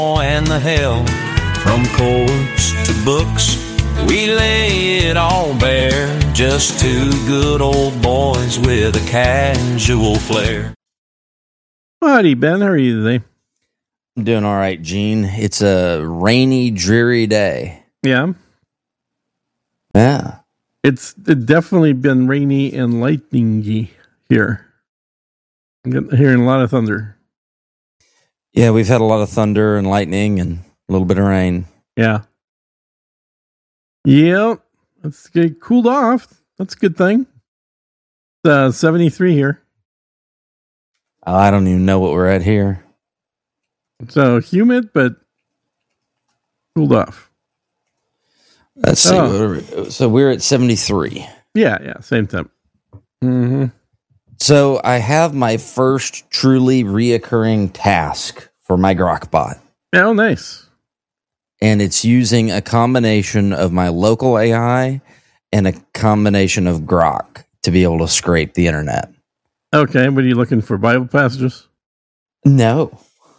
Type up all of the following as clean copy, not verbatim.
And the hell, from courts to books, we lay it all bare. Just two good old boys with a casual flair. Howdy, Ben. How are you today? I'm doing all right, Gene. It's a rainy, dreary day. Yeah. Yeah. It's definitely been rainy and lightningy here. I'm hearing a lot of thunder. Yeah, we've had a lot of thunder and lightning and a little bit of rain. Yeah. Yep. Let's get cooled off. That's a good thing. It's 73 here. I don't even know what we're at here. So humid, but cooled off. Let's see. So we're at 73. Yeah. Same temp. Mm-hmm. So I have my first truly reoccurring task for my Grokbot. Oh, nice. And it's using a combination of my local AI and a combination of Grok to be able to scrape the internet. Okay, what are you looking for? Bible passages? No.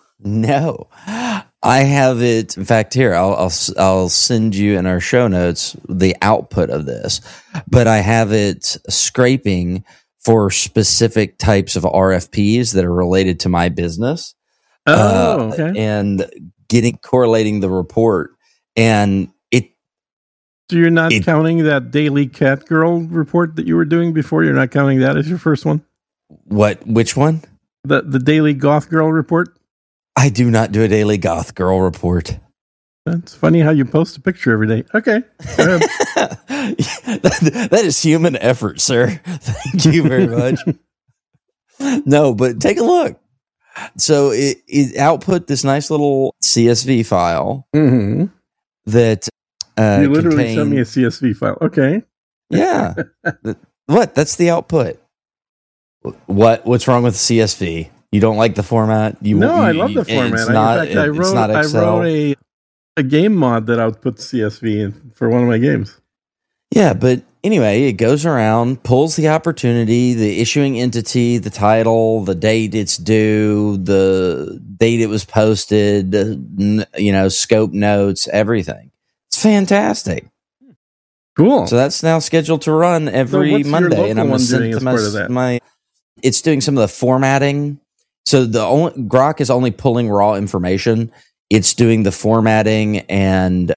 I have it. In fact, here I'll send you in our show notes the output of this. But I have it scraping for specific types of RFPs that are related to my business. Oh, okay. And correlating the report, and So you're not counting that daily cat girl report that you were doing before? You're not counting that as your first one? What? Which one? The daily goth girl report? I do not do a daily goth girl report. That's funny how you post a picture every day. Okay. Go ahead. That is human effort, sir. Thank you very much. No, but take a look. So it output this nice little CSV file that you literally sent me a CSV file. Okay. Yeah. What? That's the output. What's wrong with CSV? You don't like the format? I love the format. I wrote a game mod that outputs CSV in for one of my games. Yeah, but anyway, it goes around, pulls the opportunity, the issuing entity, the title, the date it's due, the date it was posted, scope notes, everything. It's fantastic. Cool. So that's now scheduled to run every Monday, and I'm going to send to it's doing some of the formatting. So Grok is only pulling raw information. It's doing the formatting and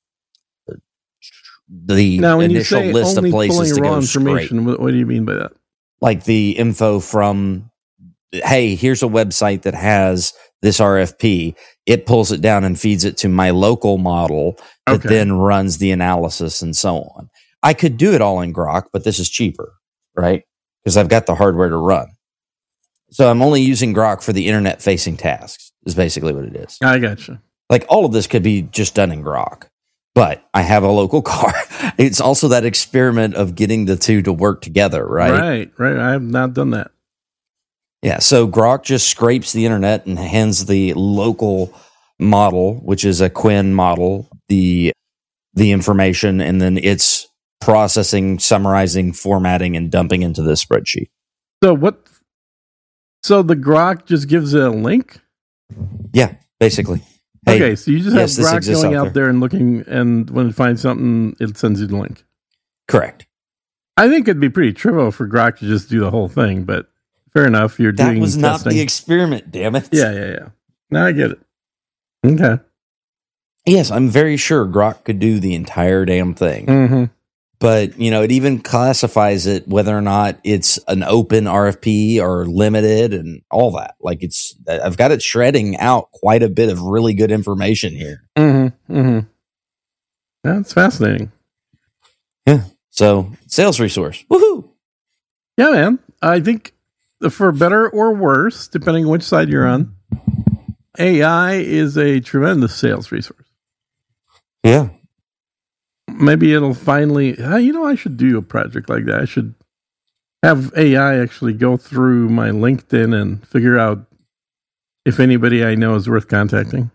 the initial list of places to go scrape. What do you mean by that? Like the info from, hey, here's a website that has this RFP. It pulls it down and feeds it to my local model that then runs the analysis and so on. I could do it all in Grok, but this is cheaper, right? Because I've got the hardware to run. So I'm only using Grok for the internet-facing tasks, is basically what it is. I gotcha. Like, all of this could be just done in Grok, but I have a local car. It's also that experiment of getting the two to work together, right? Right. I have not done that. Yeah, so Grok just scrapes the internet and hands the local model, which is a Quinn model, the information, and then it's processing, summarizing, formatting, and dumping into this spreadsheet. So the Grok just gives it a link? Yeah, basically. Hey, okay, so you just have Grok going out there and looking, and when it finds something, it sends you the link. Correct. I think it'd be pretty trivial for Grok to just do the whole thing, but fair enough. You're doing that was testing. Not the experiment, damn it. Yeah. Now I get it. Okay. Yes, I'm very sure Grok could do the entire damn thing. Mm-hmm. But, it even classifies it whether or not it's an open RFP or limited and all that. Like I've got it shredding out quite a bit of really good information here. Mm-hmm. That's fascinating. Yeah. So, sales resource. Woohoo! Yeah, man. I think for better or worse, depending on which side you're on, AI is a tremendous sales resource. Yeah. Maybe it'll finally, I should do a project like that. I should have AI actually go through my LinkedIn and figure out if anybody I know is worth contacting.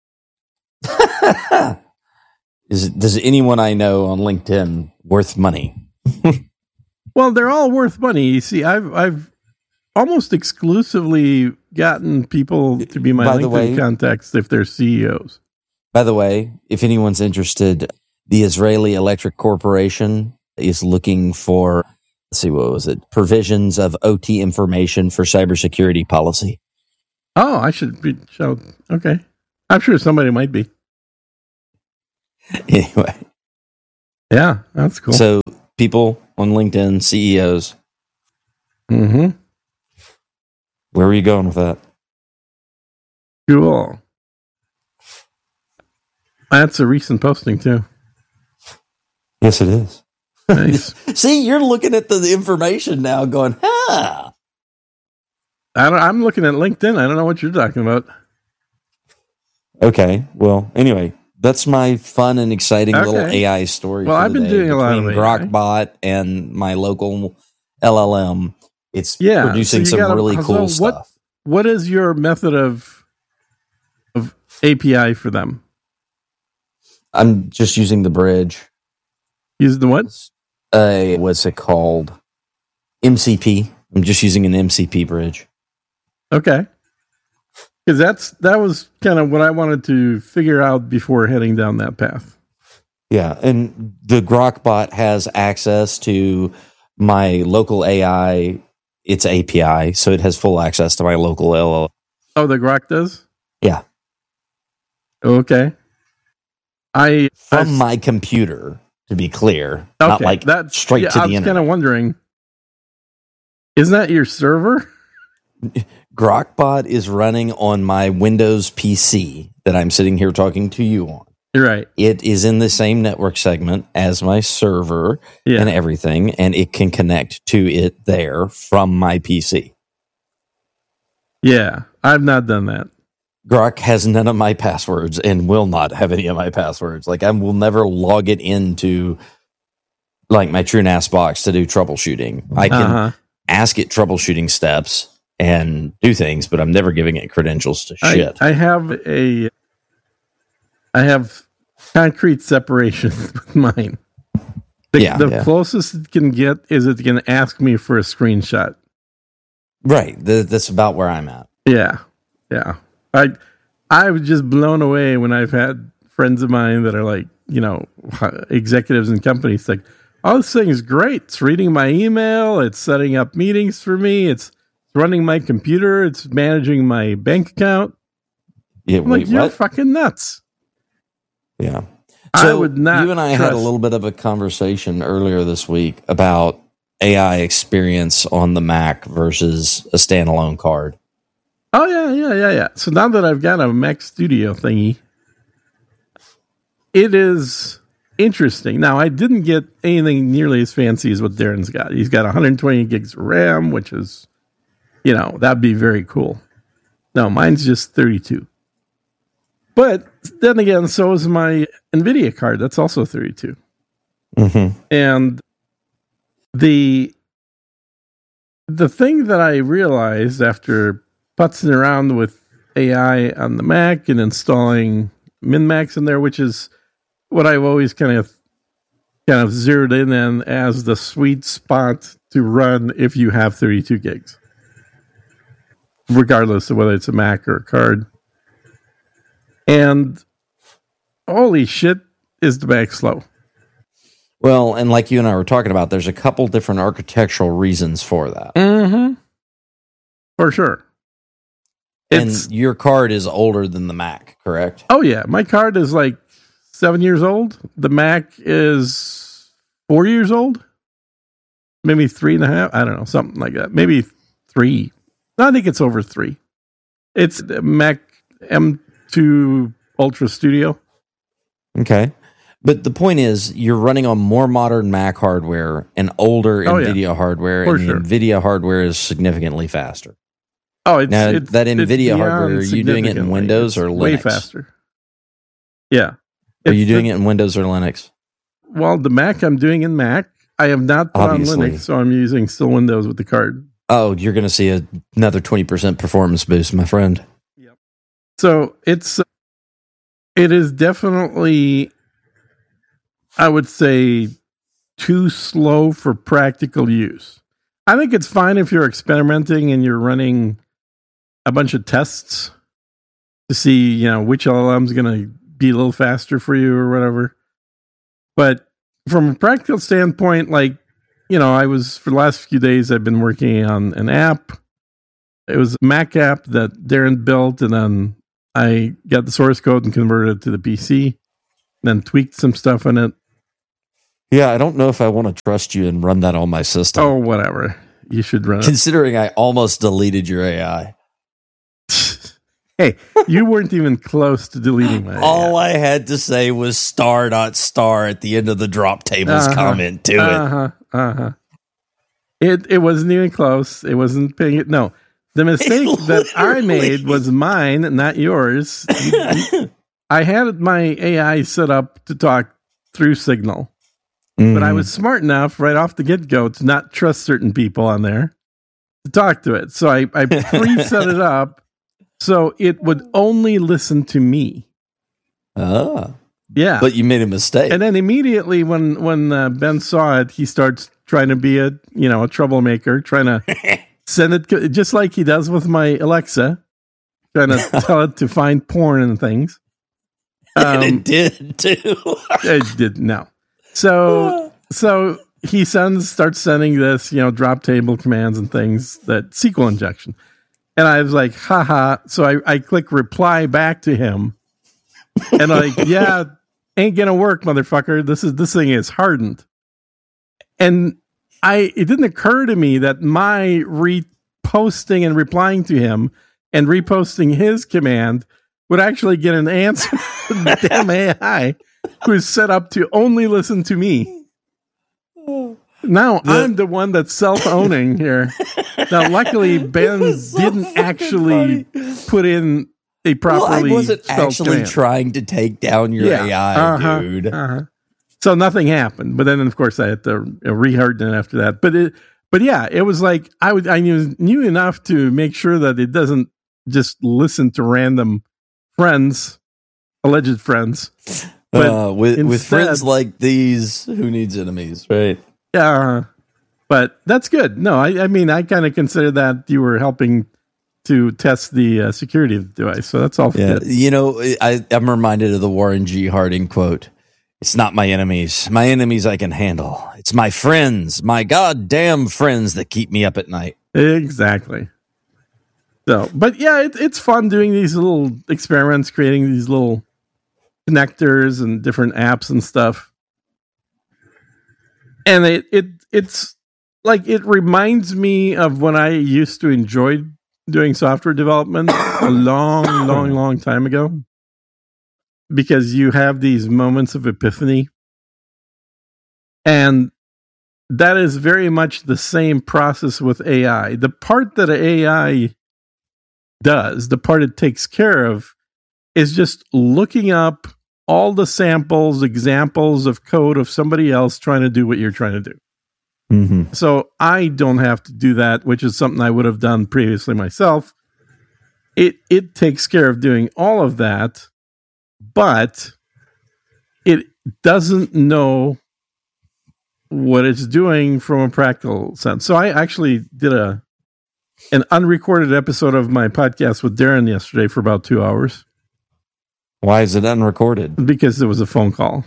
Does anyone I know on LinkedIn worth money? Well, they're all worth money. You see, I've almost exclusively gotten people to be my LinkedIn contacts if they're CEOs. By the way, if anyone's interested, the Israeli Electric Corporation is looking for, let's see, what was it? Provisions of OT information for cybersecurity policy. Oh, I should be shown. Okay. I'm sure somebody might be. Anyway. Yeah, that's cool. So people on LinkedIn, CEOs. Mm-hmm. Where are you going with that? Cool. That's a recent posting too. Yes, it is. Nice. See, you're looking at the information now going, huh. I'm looking at LinkedIn. I don't know what you're talking about. Okay. Well, anyway, that's my fun and exciting little AI story. Well, I've been doing a lot of Grokbot and my local LLM. It's producing some really cool stuff. What is your method of API for them? I'm just using the bridge. Using the what? What's it called? MCP. I'm just using an MCP bridge. Okay. Because that was kind of what I wanted to figure out before heading down that path. Yeah, and the Grokbot has access to my local AI, its API, so it has full access to my local LLM. Oh, the Grok does? Yeah. Okay. From my computer, to be clear. Okay, not like that straight to the internet. I was kind of wondering, isn't that your server? Grokbot is running on my Windows PC that I'm sitting here talking to you on. You're right. It is in the same network segment as my server and everything, and it can connect to it there from my PC. Yeah, I've not done that. Grok has none of my passwords and will not have any of my passwords. Like, I will never log it into like my TrueNAS box to do troubleshooting. I can ask it troubleshooting steps and do things, but I'm never giving it credentials to shit. I have concrete separation with mine. The closest it can get is it can ask me for a screenshot. Right. That's about where I'm at. Yeah. Yeah. I was just blown away when I've had friends of mine that are like, executives in companies like, oh, this thing is great. It's reading my email. It's setting up meetings for me. It's running my computer. It's managing my bank account. Yeah, I'm like, you're fucking nuts. Yeah. So I would not. You and I had a little bit of a conversation earlier this week about AI experience on the Mac versus a standalone card. Oh, yeah. So now that I've got a Mac Studio thingy, it is interesting. Now, I didn't get anything nearly as fancy as what Darren's got. He's got 120 gigs of RAM, which is, that'd be very cool. No, mine's just 32. But then again, so is my NVIDIA card. That's also 32. Mm-hmm. And the thing that I realized after putzing around with AI on the Mac and installing MinMax in there, which is what I've always kind of zeroed in on as the sweet spot to run if you have 32 gigs, regardless of whether it's a Mac or a card. And holy shit, is the Mac slow. Well, and like you and I were talking about, there's a couple different architectural reasons for that. Mm-hmm. For sure. And your card is older than the Mac, correct? Oh, yeah. My card is like 7 years old. The Mac is 4 years old. Maybe 3.5. I don't know. Something like that. Maybe 3. No, I think it's over 3. It's the Mac M2 Ultra Studio. Okay. But the point is, you're running on more modern Mac hardware and older NVIDIA hardware, and the NVIDIA hardware is significantly faster. Oh, that NVIDIA hardware, are you doing it in Windows or Linux? Way faster. Yeah. Are you doing it in Windows or Linux? Well, the Mac I'm doing in Mac. I have not put on Linux, so I'm using still Windows with the card. Oh, you're going to see another 20% performance boost, my friend. Yep. So it is definitely, I would say, too slow for practical use. I think it's fine if you're experimenting and you're running a bunch of tests to see, which LLM is going to be a little faster for you or whatever. But from a practical standpoint, like, for the last few days, I've been working on an app. It was a Mac app that Darren built, and then I got the source code and converted it to the PC, then tweaked some stuff in it. Yeah, I don't know if I want to trust you and run that on my system. Oh, whatever. You should run it. Considering I almost deleted your AI. Hey, you weren't even close to deleting my All I had to say was star at the end of the drop tables comment to it. It wasn't even close. It wasn't paying it. No. The mistake that I made was mine, not yours. I had my AI set up to talk through Signal. But I was smart enough right off the get-go to not trust certain people on there to talk to it. So I pre-set it up so it would only listen to me. Ah. Yeah. But you made a mistake. And then immediately when Ben saw it, he starts trying to be a troublemaker, trying to send it, just like he does with my Alexa, trying to tell it to find porn and things. And it did, too. It did, no. So he starts sending this, drop table commands and things, that SQL injection. And I was like, haha. So I click reply back to him. And like, yeah, ain't gonna work, motherfucker. This thing is hardened. And it didn't occur to me that my reposting and replying to him and reposting his command would actually get an answer from the damn AI who's set up to only listen to me. Now I'm the one that's self-owning here. Now, luckily, Ben didn't actually put in a properly I wasn't actually command. trying to take down your AI, dude. So nothing happened. But then, of course, I had to reharden it after that. But yeah, it was like I knew enough to make sure that it doesn't just listen to random friends, alleged friends. But with friends like these, who needs enemies, right? Yeah, but that's good. No, I mean, I kind of consider that you were helping to test the security of the device. So that's all. Yeah, good. I'm reminded of the Warren G. Harding quote. It's not my enemies. My enemies I can handle. It's my friends, my goddamn friends that keep me up at night. Exactly. So, but yeah, it's fun doing these little experiments, creating these little connectors and different apps and stuff. And it's like, it reminds me of when I used to enjoy doing software development a long time ago, because you have these moments of epiphany. And that is very much the same process with AI. The part that AI does, the part it takes care of, is just looking up all the samples, examples of code of somebody else trying to do what you're trying to do. Mm-hmm. So I don't have to do that, which is something I would have done previously myself. It takes care of doing all of that, but it doesn't know what it's doing from a practical sense. So I actually did an unrecorded episode of my podcast with Darren yesterday for about 2 hours. Why is it unrecorded? Because it was a phone call.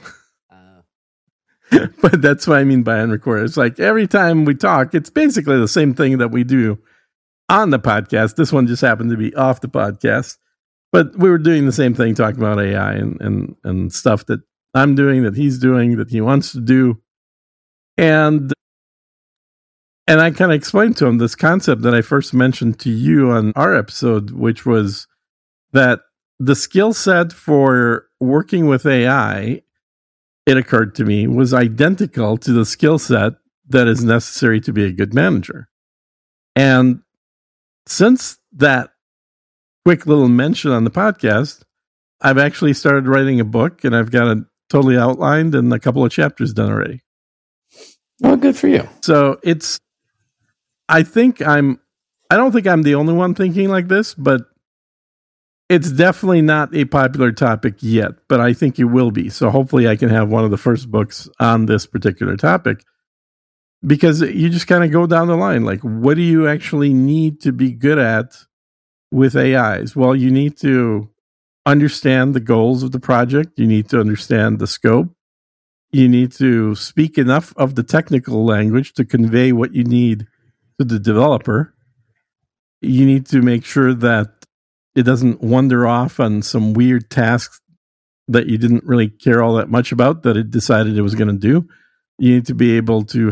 But that's what I mean by unrecorded. It's like every time we talk, it's basically the same thing that we do on the podcast. This one just happened to be off the podcast. But we were doing the same thing, talking about AI and stuff that I'm doing, that he's doing, that he wants to do. And I kind of explained to him this concept that I first mentioned to you on our episode, which was that the skill set for working with AI, it occurred to me, was identical to the skill set that is necessary to be a good manager. And since that quick little mention on the podcast, I've actually started writing a book, and I've got it totally outlined and a couple of chapters done already. Oh, good for you. So I don't think I'm the only one thinking like this, but it's definitely not a popular topic yet, but I think it will be. So hopefully I can have one of the first books on this particular topic, because you just kind of go down the line. Like, what do you actually need to be good at with AIs? Well, you need to understand the goals of the project. You need to understand the scope. You need to speak enough of the technical language to convey what you need to the developer. You need to make sure that it doesn't wander off on some weird tasks that you didn't really care all that much about that it decided it was going to do. You need to be able to